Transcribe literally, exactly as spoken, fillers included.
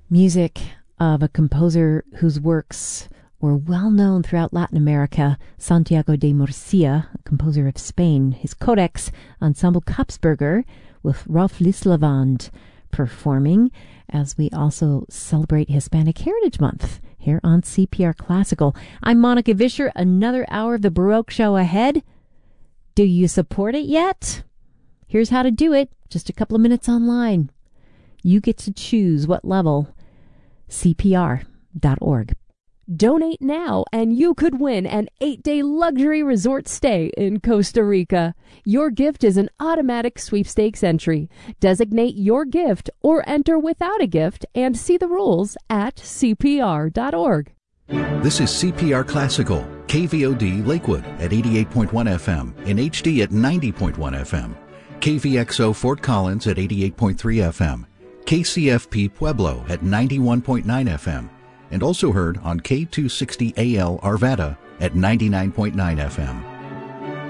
Music of a composer whose works were well known throughout Latin America, Santiago de Murcia, a composer of Spain. His codex, Ensemble Kapsberger, with Rolf Lislevand performing, as we also celebrate Hispanic Heritage Month here on C P R Classical. I'm Monica Vischer. Another hour of the Baroque Show ahead. Do you support it yet? Here's how to do it. Just a couple of minutes online. You get to choose what level. C P R dot org. Donate now and you could win an eight-day luxury resort stay in Costa Rica. Your gift is an automatic sweepstakes entry. Designate your gift or enter without a gift and see the rules at C P R dot org. This is C P R Classical, K V O D Lakewood at eighty-eight point one F M and H D at ninety point one F M. K V X O Fort Collins at eighty-eight point three F M. K C F P Pueblo at ninety-one point nine F M, and also heard on K two sixty A L Arvada at ninety-nine point nine F M.